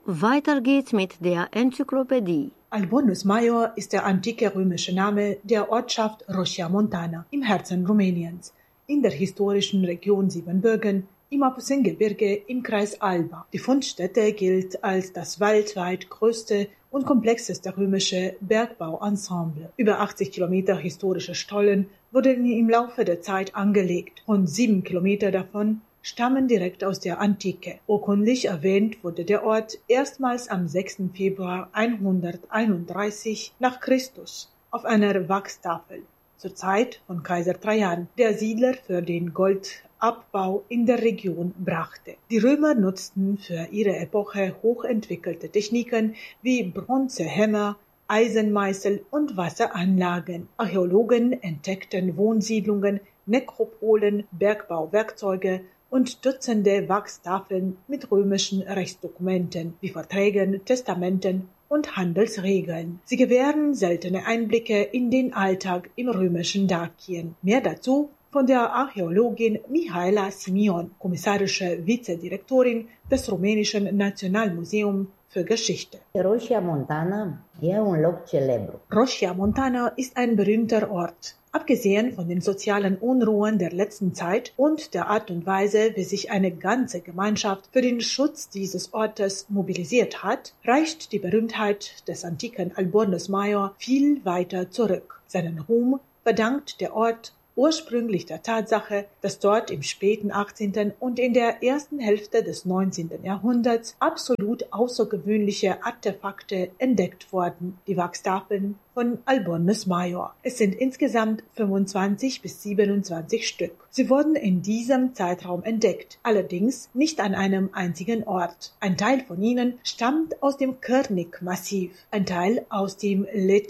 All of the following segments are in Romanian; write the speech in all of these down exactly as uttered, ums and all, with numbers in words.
Weiter geht's mit der Enzyklopädie. Alburnus Major ist der antike römische Name der Ortschaft Roșia Montana im Herzen Rumäniens, in der historischen Region Siebenbürgen, im Apuseni-Gebirge im Kreis Alba. Die Fundstätte gilt als das weltweit größte und komplexeste römische Bergbauensemble. Über achtzig Kilometer historische Stollen wurden im Laufe der Zeit angelegt. Rund sieben Kilometer davon stammen direkt aus der Antike. Urkundlich erwähnt wurde der Ort erstmals am sechsten Februar hunderteinunddreißig nach Christus auf einer Wachstafel zur Zeit von Kaiser Trajan, der Siedler für den Goldabbau in der Region brachte. Die Römer nutzten für ihre Epoche hochentwickelte Techniken wie Bronzehämmer, Eisenmeißel und Wasseranlagen. Archäologen entdeckten Wohnsiedlungen, Nekropolen, Bergbauwerkzeuge und Dutzende Wachstafeln mit römischen Rechtsdokumenten wie Verträgen, Testamenten und Handelsregeln. Sie gewähren seltene Einblicke in den Alltag im römischen Dakien. Mehr dazu von der Archäologin Mihaela Simion, kommissarische Vizedirektorin des Rumänischen Nationalmuseums für Geschichte. Roșia Montana e un loc celebru. Roșia Montana ist ein berühmter Ort. Abgesehen von den sozialen Unruhen der letzten Zeit und der Art und Weise, wie sich eine ganze Gemeinschaft für den Schutz dieses Ortes mobilisiert hat, reicht die Berühmtheit des antiken Alburnus Major viel weiter zurück. Seinen Ruhm verdankt der Ort ursprünglich der Tatsache, dass dort im späten achtzehnten und in der ersten Hälfte des neunzehnten Jahrhunderts absolut außergewöhnliche Artefakte entdeckt wurden, die Wachstafeln von Alburnus Major. Es sind insgesamt fünfundzwanzig bis siebenundzwanzig Stück. Sie wurden in diesem Zeitraum entdeckt, allerdings nicht an einem einzigen Ort. Ein Teil von ihnen stammt aus dem Kărnic-Massiv, ein Teil aus dem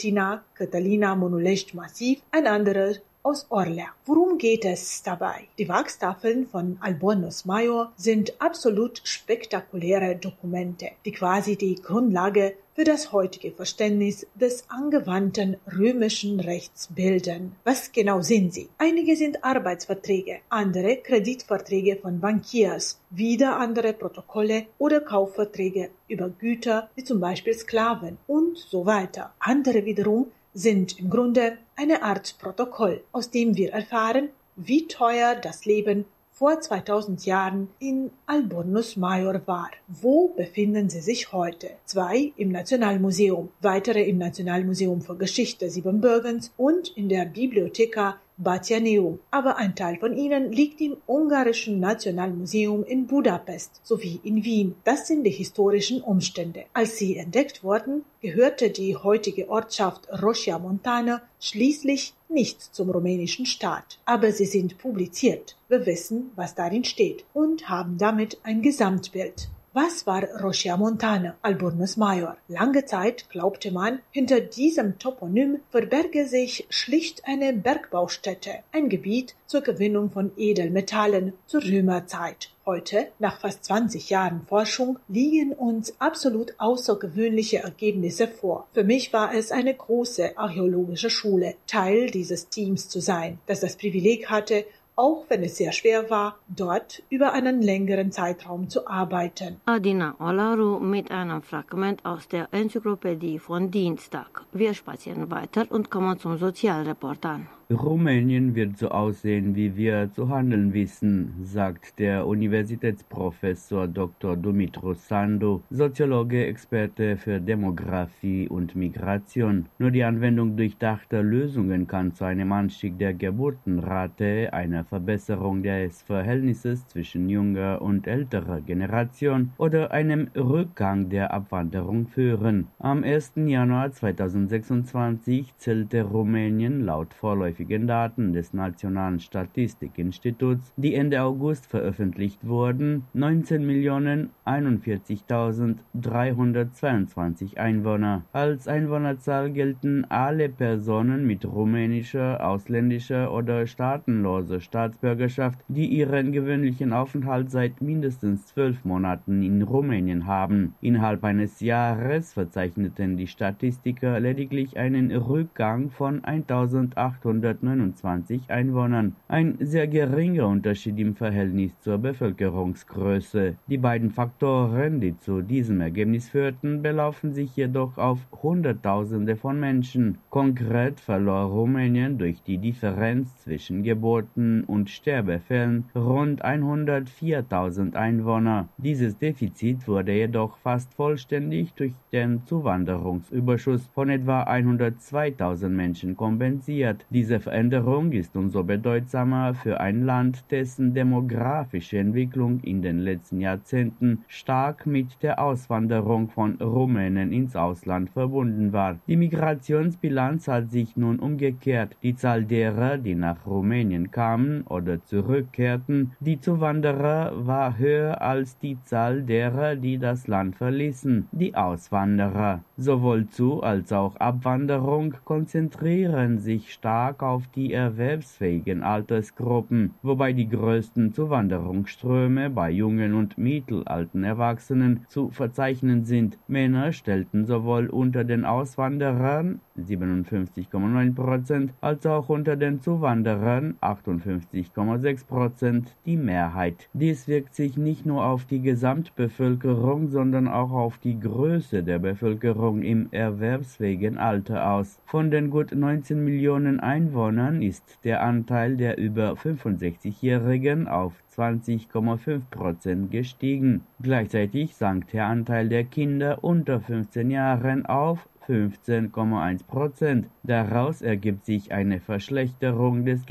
Letina-Cătălina-Monulești-Massiv, ein anderer aus Orlea. Worum geht es dabei? Die Wachstafeln von Alburnus Major sind absolut spektakuläre Dokumente, die quasi die Grundlage für das heutige Verständnis des angewandten römischen Rechts bilden. Was genau sind sie? Einige sind Arbeitsverträge, andere Kreditverträge von Bankiers, wieder andere Protokolle oder Kaufverträge über Güter wie zum Beispiel Sklaven und so weiter. Andere wiederum sind im Grunde eine Art Protokoll, aus dem wir erfahren, wie teuer das Leben vor zweitausend Jahren in Alburnus Major war. Wo befinden sie sich heute? Zwei im Nationalmuseum, weitere im Nationalmuseum für Geschichte Siebenbürgens und in der Bibliotheca Batianeum, aber ein Teil von ihnen liegt im ungarischen Nationalmuseum in Budapest sowie in Wien. Das sind die historischen Umstände. Als sie entdeckt wurden, gehörte die heutige Ortschaft Roșia Montana schließlich nicht zum rumänischen Staat. Aber sie sind publiziert. Wir wissen, was darin steht und haben damit ein Gesamtbild. Was war Roșia Montana, Alburnus Major? Lange Zeit glaubte man, hinter diesem Toponym verberge sich schlicht eine Bergbaustätte, ein Gebiet zur Gewinnung von Edelmetallen zur Römerzeit. Heute, nach fast zwanzig Jahren Forschung, liegen uns absolut außergewöhnliche Ergebnisse vor. Für mich war es eine große archäologische Schule, Teil dieses Teams zu sein, das das Privileg hatte, auch wenn es sehr schwer war, dort über einen längeren Zeitraum zu arbeiten. Adina Olaru mit einem Fragment aus der Enzyklopädie von Dienstag. Wir spazieren weiter und kommen zum Sozialreporter. Rumänien wird so aussehen, wie wir zu handeln wissen, sagt der Universitätsprofessor Doktor Dumitru Sandu, Soziologe, Experte für Demografie und Migration. Nur die Anwendung durchdachter Lösungen kann zu einem Anstieg der Geburtenrate, einer Verbesserung des Verhältnisses zwischen junger und älterer Generation oder einem Rückgang der Abwanderung führen. Am ersten Januar zweitausendsechsundzwanzig zählte Rumänien laut vorläufigen Daten des Nationalen Statistikinstituts, die Ende August veröffentlicht wurden, neunzehn Millionen einundvierzigtausenddreihundertzweiundzwanzig Einwohner. Als Einwohnerzahl gelten alle Personen mit rumänischer, ausländischer oder staatenloser Staatsbürgerschaft, die ihren gewöhnlichen Aufenthalt seit mindestens zwölf Monaten in Rumänien haben. Innerhalb eines Jahres verzeichneten die Statistiker lediglich einen Rückgang von eintausendachthundert hundertneunundzwanzig Einwohnern, ein sehr geringer Unterschied im Verhältnis zur Bevölkerungsgröße. Die beiden Faktoren, die zu diesem Ergebnis führten, belaufen sich jedoch auf Hunderttausende von Menschen. Konkret verlor Rumänien durch die Differenz zwischen Geburten und Sterbefällen rund hundertviertausend Einwohner. Dieses Defizit wurde jedoch fast vollständig durch den Zuwanderungsüberschuss von etwa hundertzweitausend Menschen kompensiert. Diese Veränderung ist umso bedeutsamer für ein Land, dessen demografische Entwicklung in den letzten Jahrzehnten stark mit der Auswanderung von Rumänen ins Ausland verbunden war. Die Migrationsbilanz hat sich nun umgekehrt. Die Zahl derer, die nach Rumänien kamen oder zurückkehrten, die Zuwanderer, war höher als die Zahl derer, die das Land verließen, die Auswanderer. Sowohl Zu- als auch Abwanderung konzentrieren sich stark auf die erwerbsfähigen Altersgruppen, wobei die größten Zuwanderungsströme bei jungen und mittelalten Erwachsenen zu verzeichnen sind. Männer stellten sowohl unter den Auswanderern siebenundfünfzig Komma neun Prozent als auch unter den Zuwanderern achtundfünfzig Komma sechs Prozent die Mehrheit. Dies wirkt sich nicht nur auf die Gesamtbevölkerung, sondern auch auf die Größe der Bevölkerung im erwerbsfähigen Alter aus. Von den gut neunzehn Millionen Einwohnern ist der Anteil der über fünfundsechzigjährigen auf zwanzig Komma fünf Prozent gestiegen. Gleichzeitig sank der Anteil der Kinder unter fünfzehn Jahren auf fünfzehn Komma eins Prozent. Daraus ergibt sich eine Verschlechterung des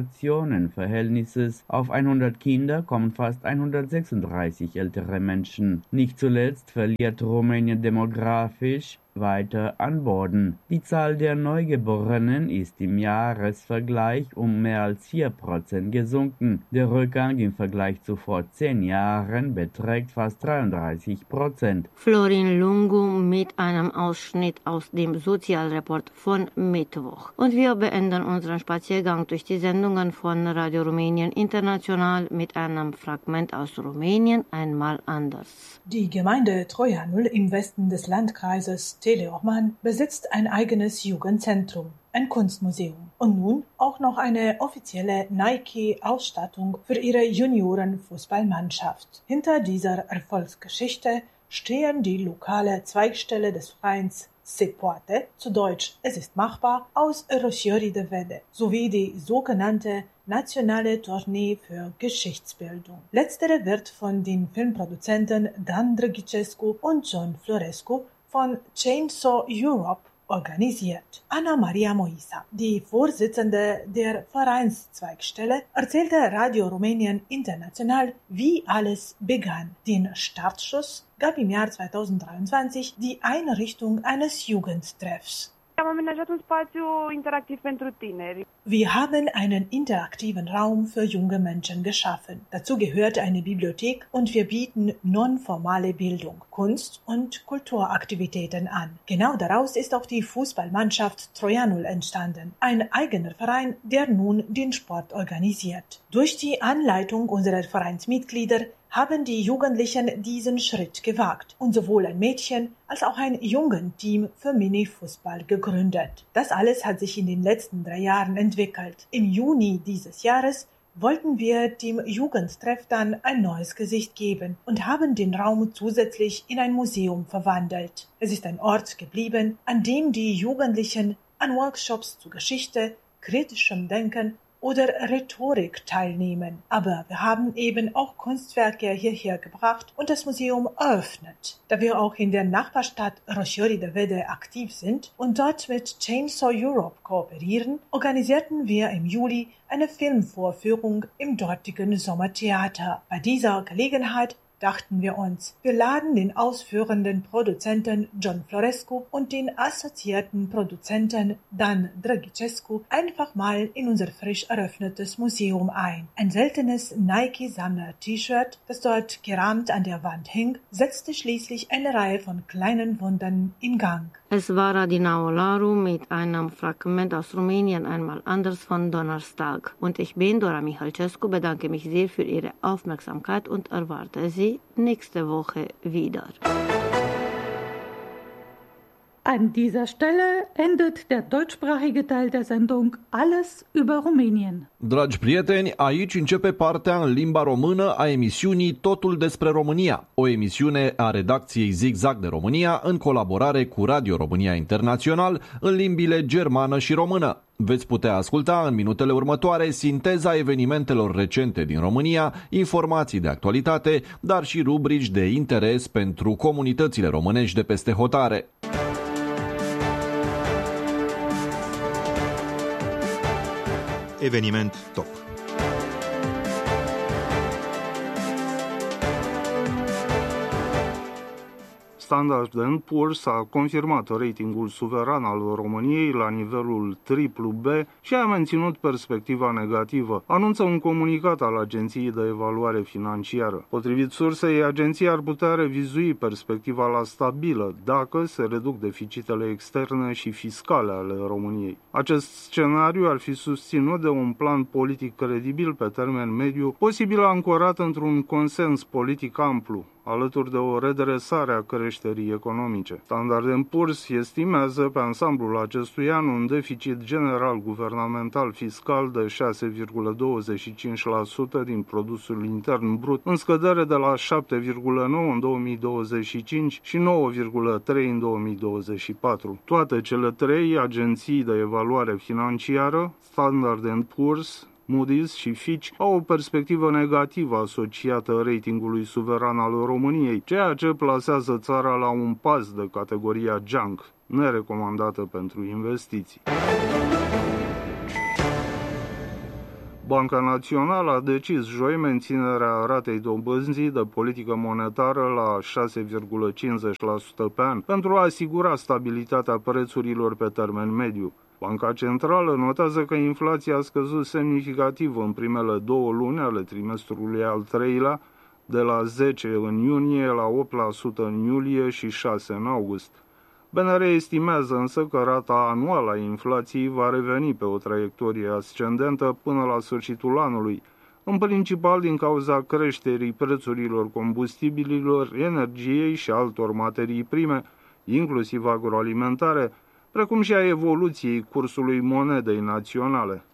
Generationenverhältnisses. Auf hundert Kinder kommen fast hundertsechsunddreißig ältere Menschen. Nicht zuletzt verliert Rumänien demografisch weiter an Boden. Die Zahl der Neugeborenen ist im Jahresvergleich um mehr als vier Prozent gesunken. Der Rückgang im Vergleich zu vor zehn Jahren beträgt fast dreiunddreißig Prozent. Florin Lungu mit einem Ausschnitt aus dem Sozialreport von Mittwoch. Und wir beenden unseren Spaziergang durch die Sendungen von Radio Rumänien International mit einem Fragment aus Rumänien einmal anders. Die Gemeinde Troianul im Westen des Landkreises Teleorman besitzt ein eigenes Jugendzentrum, ein Kunstmuseum und nun auch noch eine offizielle Nike-Ausstattung für ihre Juniorenfußballmannschaft. Hinter dieser Erfolgsgeschichte stehen die lokale Zweigstelle des Vereins Se Poate, zu Deutsch Es ist machbar, aus Roșiori de Vede, sowie die sogenannte Nationale Tournee für Geschichtsbildung. Letztere wird von den Filmproduzenten Dan Drăgicescu und John Florescu von Chainsaw Europe organisiert. Anna Maria Moisa, die Vorsitzende der Vereinszweigstelle, erzählte Radio Rumänien International, wie alles begann. Den Startschuss gab im Jahr zweitausenddreiundzwanzig die Einrichtung eines Jugendtreffs. Am amenajat un spațiu interactiv pentru tineri. Wir haben einen interaktiven Raum für junge Menschen geschaffen. Dazu gehört eine Bibliothek und wir bieten nonformale Bildung, Kunst- und Kulturaktivitäten an. Genau daraus ist auch die Fußballmannschaft Troianul entstanden, ein eigener Verein, der nun den Sport organisiert. Durch die Anleitung unserer Vereinsmitglieder haben die Jugendlichen diesen Schritt gewagt und sowohl ein Mädchen- als auch ein Jugendteam für Mini-Fußball gegründet. Das alles hat sich in den letzten drei Jahren entwickelt. Im Juni dieses Jahres wollten wir dem Jugendtreff dann ein neues Gesicht geben und haben den Raum zusätzlich in ein Museum verwandelt. Es ist ein Ort geblieben, an dem die Jugendlichen an Workshops zu Geschichte, kritischem Denken oder Rhetorik teilnehmen. Aber wir haben eben auch Kunstwerke hierher gebracht und das Museum eröffnet. Da wir auch in der Nachbarstadt Roșiori de Vede aktiv sind und dort mit Chainsaw Europe kooperieren, organisierten wir im Juli eine Filmvorführung im dortigen Sommertheater. Bei dieser Gelegenheit dachten wir uns, wir laden den ausführenden Produzenten John Florescu und den assoziierten Produzenten Dan Drăgicescu einfach mal in unser frisch eröffnetes Museum ein. Ein seltenes Nike-Sammler-T-Shirt, das dort gerahmt an der Wand hing, setzte schließlich eine Reihe von kleinen Wundern in Gang. Es war Adina Olaru mit einem Fragment aus Rumänien einmal anders von Donnerstag. Und ich bin Dora Michalcescu, bedanke mich sehr für Ihre Aufmerksamkeit und erwarte Sie nächste Woche wieder. An dieser Stelle endet der deutschsprachige Teil der Sendung Alles über Rumänien. Dragi prieteni, aici începe partea în limba română a emisiunii Totul despre România, o emisiune a redacției Zigzag de România în colaborare cu Radio România Internațional în limbile germană și română. Veți putea asculta în minutele următoare sinteza evenimentelor recente din România, informații de actualitate, dar și rubrici de interes pentru comunitățile românești de peste hotare. Eveniment top. Standard and Poor's a confirmat ratingul suveran al României la nivelul triplu B și a menținut perspectiva negativă, anunță un comunicat al Agenției de Evaluare Financiară. Potrivit sursei, agenția ar putea revizui perspectiva la stabilă dacă se reduc deficitele externe și fiscale ale României. Acest scenariu ar fi susținut de un plan politic credibil pe termen mediu, posibil ancorat într-un consens politic amplu, alături de o redresare a creșterii economice. Standard and Poor's estimează pe ansamblul acestui an un deficit general guvernamental fiscal de șase virgulă douăzeci și cinci la sută din produsul intern brut, în scădere de la șapte virgulă nouă la sută în două mii douăzeci și cinci și nouă virgulă trei la sută în două mii douăzeci și patru. Toate cele trei agenții de evaluare financiară, Standard and Poor's, Moody's și Fitch, au o perspectivă negativă asociată ratingului suveran al României, ceea ce plasează țara la un pas de categoria junk, nerecomandată pentru investiții. Banca Națională a decis joi menținerea ratei dobânzii de politică monetară la șase virgulă cincizeci la sută pe an pentru a asigura stabilitatea prețurilor pe termen mediu. Banca Centrală notează că inflația a scăzut semnificativ în primele două luni ale trimestrului al treilea, de la zece în iunie la opt la sută în iulie și șase la sută în august. B N R estimează însă că rata anuală a inflației va reveni pe o traiectorie ascendentă până la sfârșitul anului, în principal din cauza creșterii prețurilor combustibililor, energiei și altor materii prime, inclusiv agroalimentare, precum și a evoluției cursului monedei naționale.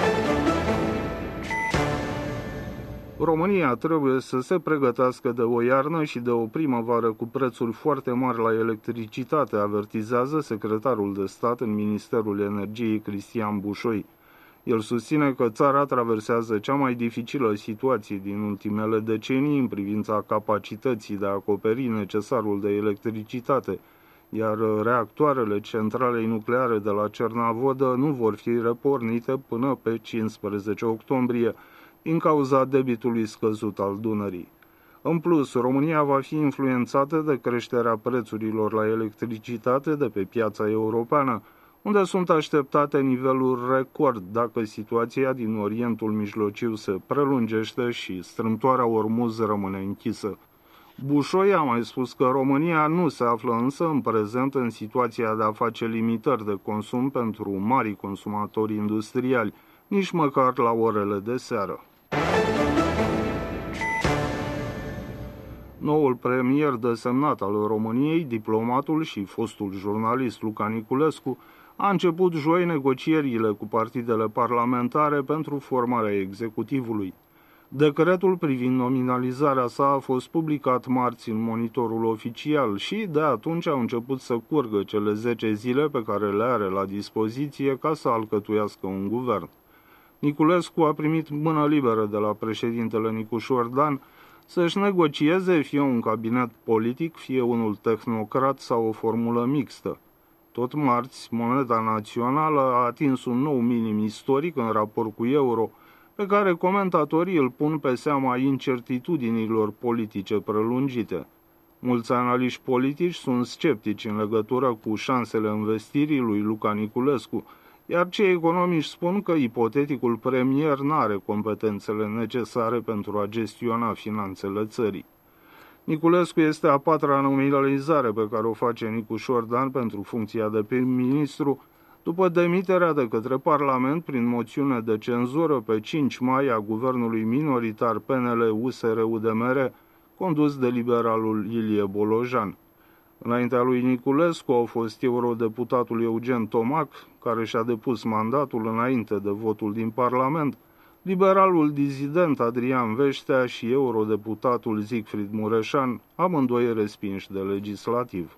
România trebuie să se pregătească de o iarnă și de o primăvară cu prețuri foarte mari la electricitate, avertizează secretarul de stat în Ministerul Energiei Cristian Bușoi. El susține că țara traversează cea mai dificilă situație din ultimele decenii în privința capacității de a acoperi necesarul de electricitate, iar reactoarele centralei nucleare de la Cernavodă nu vor fi repornite până pe cincisprezece octombrie, din cauza debitului scăzut al Dunării. În plus, România va fi influențată de creșterea prețurilor la electricitate de pe piața europeană, unde sunt așteptate niveluri record dacă situația din Orientul Mijlociu se prelungește și strâmtoarea Ormuz rămâne închisă. Bușoi a mai spus că România nu se află însă în prezent în situația de a face limitări de consum pentru marii consumatori industriali, nici măcar la orele de seară. Noul premier desemnat al României, diplomatul și fostul jurnalist Luca Niculescu, a început joi negocierile cu partidele parlamentare pentru formarea executivului. Decretul privind nominalizarea sa a fost publicat marți în Monitorul Oficial și de atunci au început să curgă cele zece zile pe care le are la dispoziție ca să alcătuiască un guvern. Niculescu a primit mână liberă de la președintele Nicușor Dan să-și negocieze fie un cabinet politic, fie unul tehnocrat sau o formulă mixtă. Tot marți, moneda națională a atins un nou minim istoric în raport cu euro, pe care comentatorii îl pun pe seama incertitudinilor politice prelungite. Mulți analiști politici sunt sceptici în legătură cu șansele investirii lui Luca Niculescu, iar cei economiști spun că ipoteticul premier n-are competențele necesare pentru a gestiona finanțele țării. Niculescu este a patra nominalizare pe care o face Nicușor Dan pentru funcția de prim-ministru, după demiterea de către Parlament prin moțiune de cenzură pe cinci mai a guvernului minoritar P N L U S R U D M R, condus de liberalul Ilie Bolojan. Înaintea lui Niculescu au fost eurodeputatul Eugen Tomac, care și-a depus mandatul înainte de votul din Parlament, liberalul dizident Adrian Veștea și eurodeputatul Siegfried Mureșan, amândoi respinși de legislativ.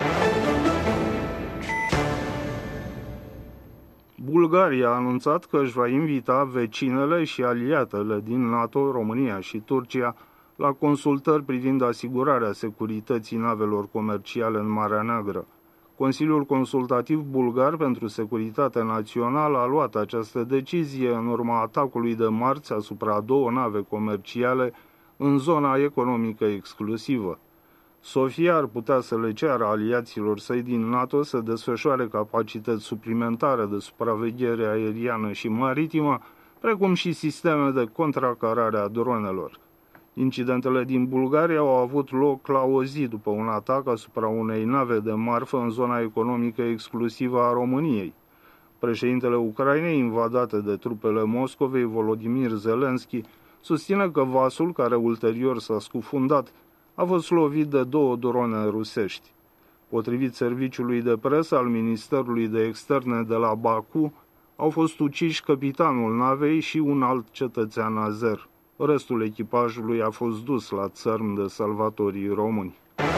Bulgaria a anunțat că își va invita vecinele și aliatele din NATO, România și Turcia, la consultări privind asigurarea securității navelor comerciale în Marea Neagră. Consiliul Consultativ Bulgar pentru Securitate Națională a luat această decizie în urma atacului de marți asupra două nave comerciale în zona economică exclusivă. Sofia ar putea să le ceară aliaților săi din NATO să desfășoare capacități suplimentare de supraveghere aeriană și maritimă, precum și sisteme de contracarare a dronelor. Incidentele din Bulgaria au avut loc la o zi după un atac asupra unei nave de marfă în zona economică exclusivă a României. Președintele Ucrainei, invadate de trupele Moscovei, Volodymyr Zelensky, susține că vasul, care ulterior s-a scufundat, a fost lovit de două drone rusești. Potrivit serviciului de presă al Ministerului de Externe de la Baku, au fost uciși capitanul navei și un alt cetățean azer. Restul echipajului a fost dus la țărm de salvatorii români.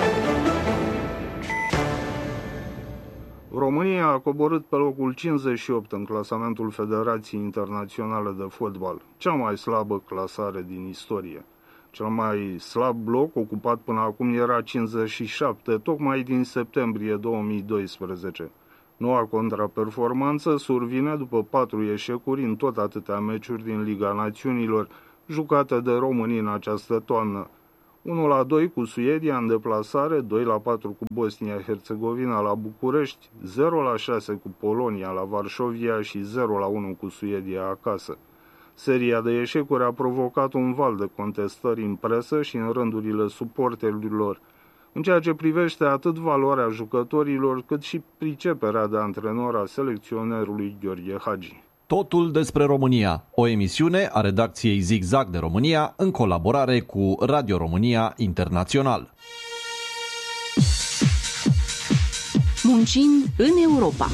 România a coborât pe locul cincizeci și opt în clasamentul Federației Internaționale de Fotbal, cea mai slabă clasare din istorie. Cel mai slab bloc ocupat până acum era cincizeci și șapte, tocmai din septembrie două mii doisprezece. Noua contraperformanță survine după patru eșecuri în tot atâtea meciuri din Liga Națiunilor, jucate de românii în această toamnă. unu la doi cu Suedia în deplasare, doi la patru cu Bosnia-Herzegovina la București, zero la șase cu Polonia la Varșovia și zero la unu cu Suedia acasă. Seria de eșecuri a provocat un val de contestări în presă și în rândurile suporterilor, în ceea ce privește atât valoarea jucătorilor, cât și priceperea de antrenor a selecționerului Gheorghe Hagi. Totul despre România, o emisiune a redacției Zigzag de România în colaborare cu Radio România Internațional. Muncim în Europa.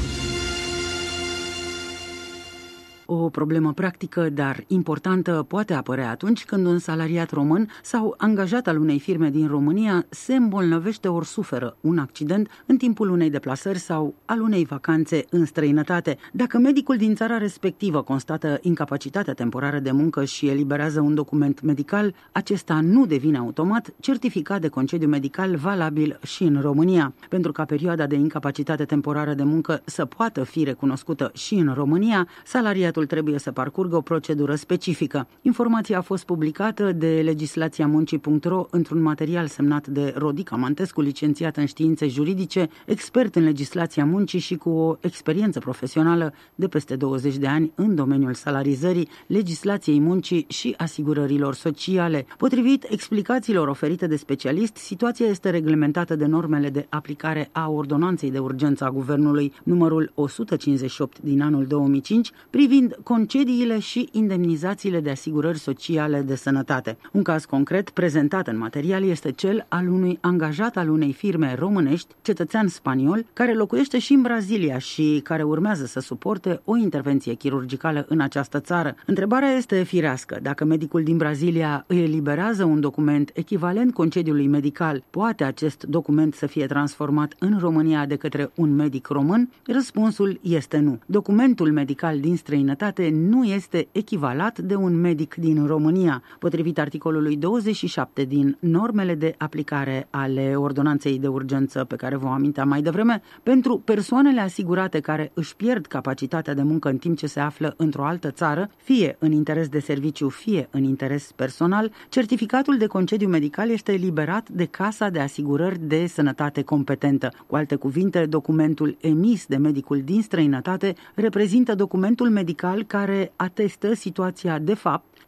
O problemă practică, dar importantă, poate apărea atunci când un salariat român sau angajat al unei firme din România se îmbolnăvește ori suferă un accident în timpul unei deplasări sau al unei vacanțe în străinătate. Dacă medicul din țara respectivă constată incapacitatea temporară de muncă și eliberează un document medical, acesta nu devine automat certificat de concediu medical valabil și în România. Pentru ca perioada de incapacitate temporară de muncă să poată fi recunoscută și în România, salariatul trebuie să parcurgă o procedură specifică. Informația a fost publicată de legislația muncii punct ro într-un material semnat de Rodica Mantescu, licențiat în științe juridice, expert în legislația muncii și cu o experiență profesională de peste douăzeci de ani în domeniul salarizării, legislației muncii și asigurărilor sociale. Potrivit explicațiilor oferite de specialist, situația este reglementată de normele de aplicare a Ordonanței de Urgență a Guvernului numărul o sută cincizeci și opt din anul două mii cinci, privind concediile și indemnizațiile de asigurări sociale de sănătate. Un caz concret prezentat în material este cel al unui angajat al unei firme românești, cetățean spaniol, care locuiește și în Brazilia și care urmează să suporte o intervenție chirurgicală în această țară. Întrebarea este firească: dacă medicul din Brazilia îi eliberează un document echivalent concediului medical, poate acest document să fie transformat în România de către un medic român? Răspunsul este nu. Documentul medical din străinătate nu este echivalat de un medic din România. Potrivit articolului douăzeci și șapte din normele de aplicare ale Ordonanței de Urgență pe care vă aminteam mai devreme, pentru persoanele asigurate care își pierd capacitatea de muncă în timp ce se află într-o altă țară, fie în interes de serviciu, fie în interes personal, certificatul de concediu medical este eliberat de Casa de Asigurări de Sănătate competentă. Cu alte cuvinte, documentul emis de medicul din străinătate reprezintă documentul medical care atestă situația de fapt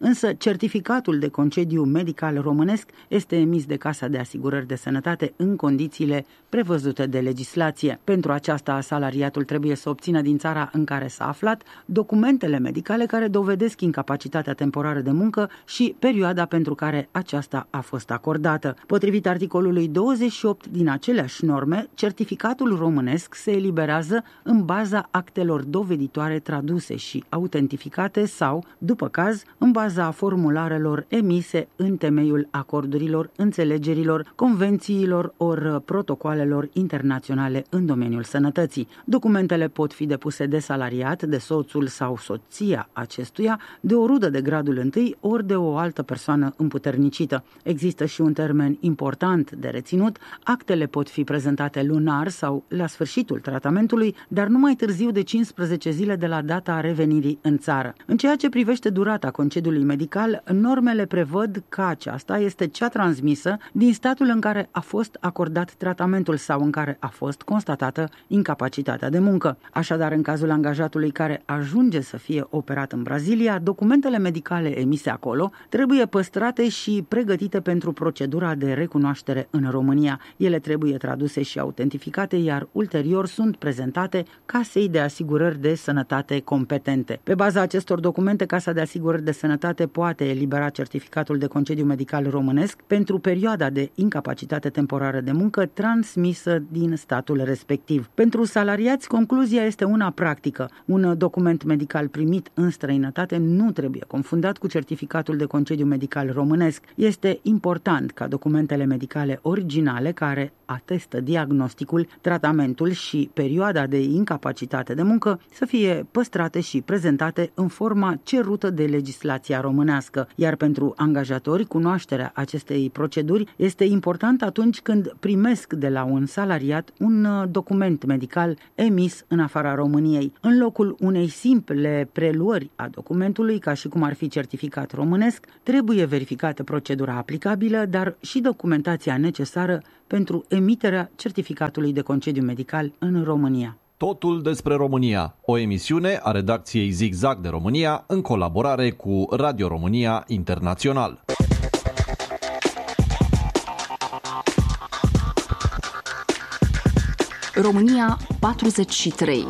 însă certificatul de concediu medical românesc este emis de Casa de Asigurări de Sănătate în condițiile prevăzute de legislație. Pentru aceasta, salariatul trebuie să obțină din țara în care s-a aflat documentele medicale care dovedesc incapacitatea temporară de muncă și perioada pentru care aceasta a fost acordată. Potrivit articolului douăzeci și opt din aceleași norme, certificatul românesc se eliberează în baza actelor doveditoare traduse și autentificate sau, după caz, în baza formularelor emise în temeiul acordurilor, înțelegerilor, convențiilor ori protocoalelor internaționale în domeniul sănătății. Documentele pot fi depuse de salariat, de soțul sau soția acestuia, de o rudă de gradul întâi ori de o altă persoană împuternicită. Există și un termen important de reținut: actele pot fi prezentate lunar sau la sfârșitul tratamentului, dar nu mai târziu de cincisprezece zile de la data revenirii în țară. În ceea ce privește durata concediului medical, normele prevăd că aceasta este cea transmisă din statul în care a fost acordat tratamentul sau în care a fost constatată incapacitatea de muncă. Așadar, în cazul angajatului care ajunge să fie operat în Brazilia, documentele medicale emise acolo trebuie păstrate și pregătite pentru procedura de recunoaștere în România. Ele trebuie traduse și autentificate, iar ulterior sunt prezentate Casei de Asigurări de Sănătate competente. Pe baza acestor documente, Casa de Asigurări de Sănătate poate elibera certificatul de concediu medical românesc pentru perioada de incapacitate temporară de muncă transmisă din statul respectiv. Pentru salariați, concluzia este una practică. Un document medical primit în străinătate nu trebuie confundat cu certificatul de concediu medical românesc. Este important ca documentele medicale originale care atestă diagnosticul, tratamentul și perioada de incapacitate de muncă să fie păstrate și prezentate în forma cerută de legislația românească, iar pentru angajatori cunoașterea acestei proceduri este important atunci când primesc de la un salariat un document medical emis în afara României. În locul unei simple preluări a documentului, ca și cum ar fi certificat românesc, trebuie verificată procedura aplicabilă, dar și documentația necesară pentru emiterea certificatului de concediu medical în România. Totul despre România, o emisiune a redacției Zigzag de România în colaborare cu Radio România Internațional. România patruzeci și trei.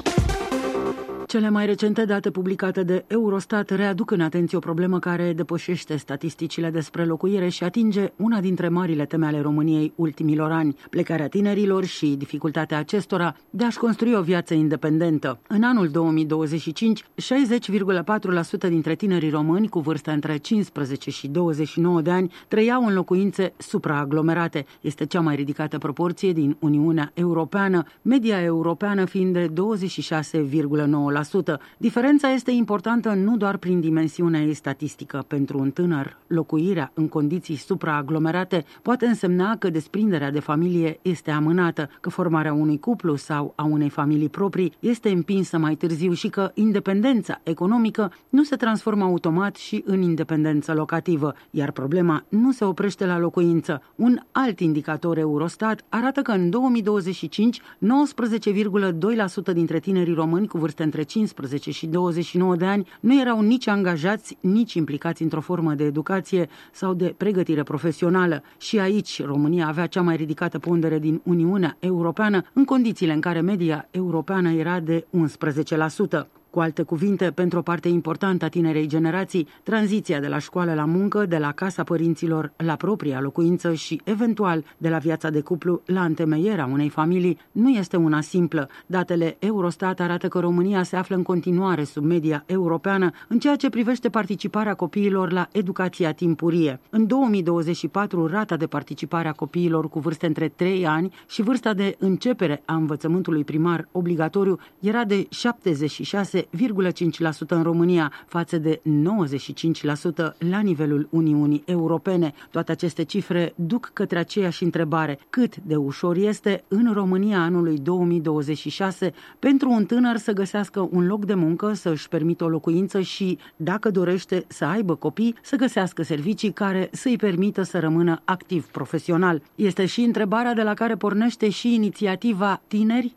Cele mai recente date publicate de Eurostat readuc în atenție o problemă care depășește statisticile despre locuire și atinge una dintre marile teme ale României ultimilor ani: plecarea tinerilor și dificultatea acestora de a-și construi o viață independentă. În anul două mii douăzeci și cinci, șaizeci virgulă patru la sută dintre tinerii români cu vârstă între cincisprezece și douăzeci și nouă de ani trăiau în locuințe supraaglomerate. Este cea mai ridicată proporție din Uniunea Europeană, media europeană fiind de douăzeci și șase virgulă nouă la sută. Diferența este importantă nu doar prin dimensiunea ei statistică. Pentru un tânăr, locuirea în condiții supraaglomerate poate însemna că desprinderea de familie este amânată, că formarea unui cuplu sau a unei familii proprii este împinsă mai târziu și că independența economică nu se transformă automat și în independență locativă, iar problema nu se oprește la locuință. Un alt indicator Eurostat arată că în două mii douăzeci și cinci, nouăsprezece virgulă doi la sută dintre tinerii români cu vârste între cincisprezece și douăzeci și nouă de ani nu erau nici angajați, nici implicați într-o formă de educație sau de pregătire profesională. Și aici România avea cea mai ridicată pondere din Uniunea Europeană, în condițiile în care media europeană era de unsprezece la sută. Cu alte cuvinte, pentru o parte importantă a tinerei generații, tranziția de la școală la muncă, de la casa părinților la propria locuință și, eventual, de la viața de cuplu la întemeierea unei familii, nu este una simplă. Datele Eurostat arată că România se află în continuare sub media europeană în ceea ce privește participarea copiilor la educația timpurie. În două mii douăzeci și patru, rata de participare a copiilor cu vârste între trei ani și vârsta de începere a învățământului primar obligatoriu era de șaptezeci și șase virgulă cinci la sută în România, față de nouăzeci și cinci la sută la nivelul Uniunii Europene. Toate aceste cifre duc către aceeași întrebare: cât de ușor este în România anului două mii douăzeci și șase pentru un tânăr să găsească un loc de muncă, să își permită o locuință și, dacă dorește să aibă copii, să găsească servicii care să-i permită să rămână activ profesional? Este și întrebarea de la care pornește și inițiativa Tineri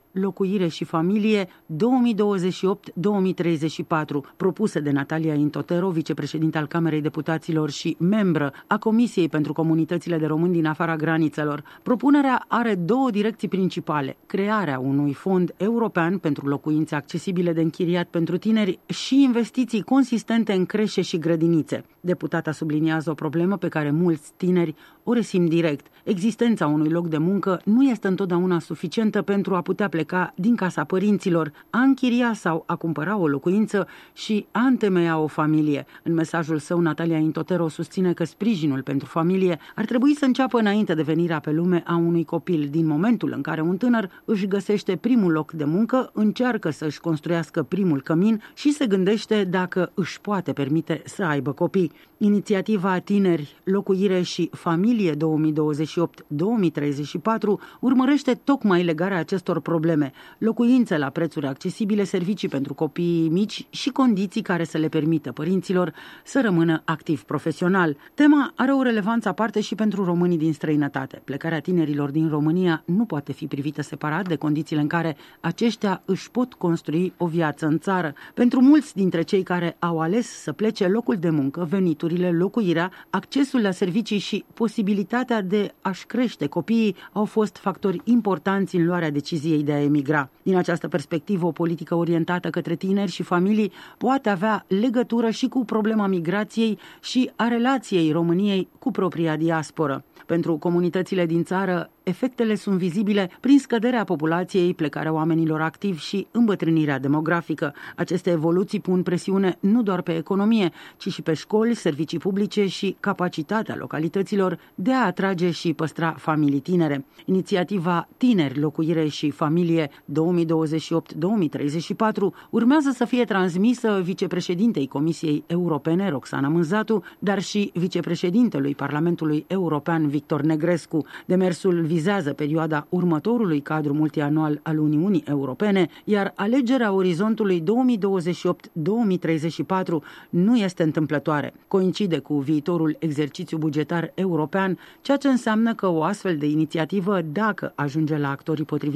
locuire și familie două mii douăzeci și opt - două mii treizeci și patru, propusă de Natalia Intotero, vicepreședinte al Camerei Deputaților și membră a Comisiei pentru Comunitățile de Români din afara granițelor. Propunerea are două direcții principale: crearea unui fond european pentru locuințe accesibile de închiriat pentru tineri și investiții consistente în creșe și grădinițe. Deputata subliniază o problemă pe care mulți tineri o resimt direct. Existența unui loc de muncă nu este întotdeauna suficientă pentru a putea pleca din casa părinților, a închiria sau a cumpăra o locuință și a întemeia o familie. În mesajul său, Natalia Intotero susține că sprijinul pentru familie ar trebui să înceapă înainte de venirea pe lume a unui copil. Din momentul în care un tânăr își găsește primul loc de muncă, încearcă să își construiască primul cămin și se gândește dacă își poate permite să aibă copii. Inițiativa Tineri, Locuire și Familie două mii douăzeci și opt - două mii treizeci și patru urmărește tocmai legarea acestor probleme: locuințe la prețuri accesibile, servicii pentru copiii mici și condiții care să le permită părinților să rămână activ profesional. Tema are o relevanță aparte și pentru românii din străinătate. Plecarea tinerilor din România nu poate fi privită separat de condițiile în care aceștia își pot construi o viață în țară. Pentru mulți dintre cei care au ales să plece, locul de muncă, veniturile, locuirea, accesul la servicii și posibilitatea de a-și crește copiii au fost factori importanți în luarea deciziei de a emigra. Din această perspectivă, o politică orientată către tineri și familii poate avea legătură și cu problema migrației și a relației României cu propria diasporă. Pentru comunitățile din țară, efectele sunt vizibile prin scăderea populației, plecarea oamenilor activi și îmbătrânirea demografică. Aceste evoluții pun presiune nu doar pe economie, ci și pe școli, servicii publice și capacitatea localităților de a atrage și păstra familii tinere. Inițiativa Tineri, Locuire și Familie două mii douăzeci și opt - două mii treizeci și patru urmează să fie transmisă vicepreședintei Comisiei Europene, Roxana Mânzatu, dar și vicepreședintelui Parlamentului European, Victor Negrescu. Demersul vizează perioada următorului cadru multianual al Uniunii Europene, iar alegerea orizontului două mii douăzeci și opt - două mii treizeci și patru nu este întâmplătoare. Coincide cu viitorul exercițiu bugetar european, ceea ce înseamnă că o astfel de inițiativă, dacă ajunge la actorii potriviți